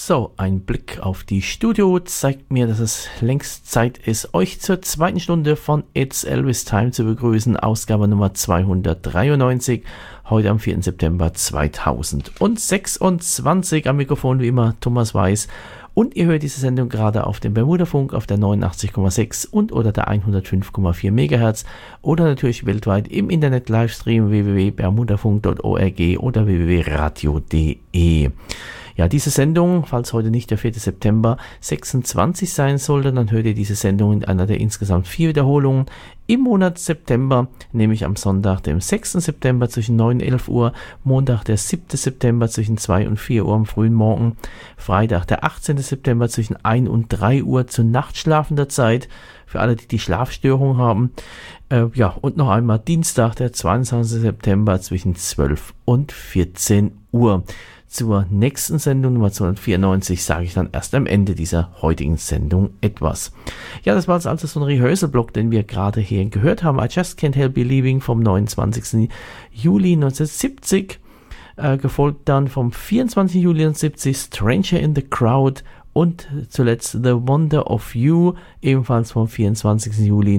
So, ein Blick auf die Studio zeigt mir, dass es längst Zeit ist, euch zur zweiten Stunde von It's Elvis Time zu begrüßen. Ausgabe Nummer 293, heute am 4. September 2026. Am Mikrofon wie immer Thomas Weiß. Und ihr hört diese Sendung gerade auf dem Bermudafunk auf der 89,6 und oder der 105,4 MHz oder natürlich weltweit im Internet Livestream www.bermudafunk.org oder www.radio.de. Ja, diese Sendung, falls heute nicht der 4. September 26 sein sollte, dann hört ihr diese Sendung in einer der insgesamt 4 Wiederholungen im Monat September, nämlich am Sonntag, dem 6. September zwischen 9 und 11 Uhr, Montag, der 7. September zwischen 2 und 4 Uhr am frühen Morgen, Freitag, der 18. September zwischen 1 und 3 Uhr zu nachtschlafender Zeit, für alle, die Schlafstörungen haben. Und noch einmal Dienstag, der 22. September zwischen 12 und 14 Uhr. Zur nächsten Sendung Nummer 294 sage ich dann erst am Ende dieser heutigen Sendung etwas. Ja, das war jetzt also so ein Rehearsal-Block, den wir gerade hier gehört haben. I Just Can't Help Believing vom 29. Juli 1970, gefolgt dann vom 24. Juli 1970 Stranger in the Crowd und zuletzt The Wonder of You, ebenfalls vom 24. Juli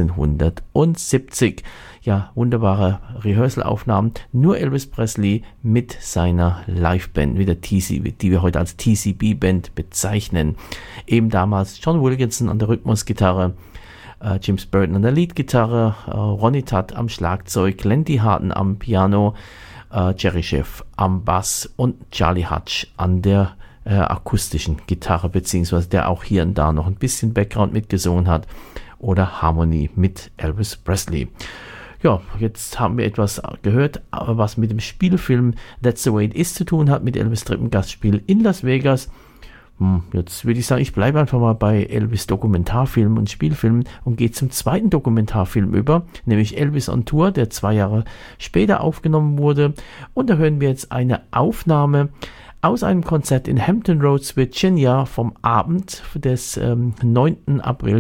1970. Ja, wunderbare Rehearsal-Aufnahmen. Nur Elvis Presley mit seiner Liveband, die wir heute als TCB-Band bezeichnen. Eben damals John Wilkinson an der Rhythmusgitarre, James Burton an der Leadgitarre, Ronnie Tutt am Schlagzeug, Landy Harton am Piano, Jerry Scheff am Bass und Charlie Hutch an der akustischen Gitarre, beziehungsweise der auch hier und da noch ein bisschen Background mitgesungen hat oder Harmonie mit Elvis Presley. Ja, jetzt haben wir etwas gehört, was mit dem Spielfilm That's the Way It Is zu tun hat, mit Elvis dritten Gastspiel in Las Vegas. Jetzt würde ich sagen, ich bleibe einfach mal bei Elvis Dokumentarfilmen und Spielfilmen und gehe zum zweiten Dokumentarfilm über, nämlich Elvis on Tour, der 2 Jahre später aufgenommen wurde. Und da hören wir jetzt eine Aufnahme aus einem Konzert in Hampton Roads, Virginia vom Abend des 9. April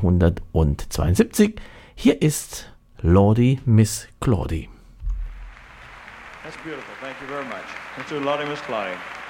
1972. Hier ist Lordy Miss Claudie. That's beautiful. Thank you very much. Let's do Lordy Miss Claudie.